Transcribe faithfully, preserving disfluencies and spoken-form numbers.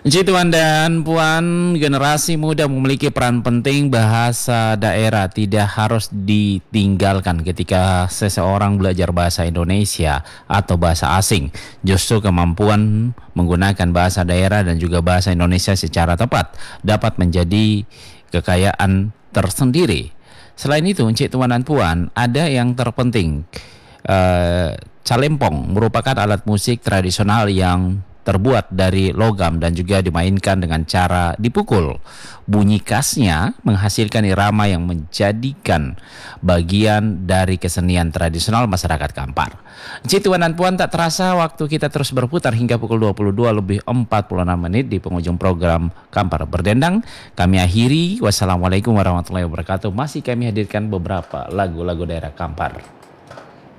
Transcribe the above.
Ji Tuan dan Puan, generasi muda memiliki peran penting. Bahasa daerah tidak harus ditinggalkan ketika seseorang belajar bahasa Indonesia atau bahasa asing. Justru kemampuan menggunakan bahasa daerah dan juga bahasa Indonesia secara tepat dapat menjadi kekayaan tersendiri. Selain itu, Encik Tuan dan Puan, ada yang terpenting. Eh, Calempong merupakan alat musik tradisional yang terbuat dari logam dan juga dimainkan dengan cara dipukul. Bunyi khasnya menghasilkan irama yang menjadikan bagian dari kesenian tradisional masyarakat Kampar. Encik Tuan dan Puan, tak terasa waktu kita terus berputar hingga pukul dua puluh dua lebih empat puluh enam menit di penghujung program Kampar Berdendang. Kami akhiri. Wassalamualaikum warahmatullahi wabarakatuh. Masih kami hadirkan beberapa lagu-lagu daerah Kampar.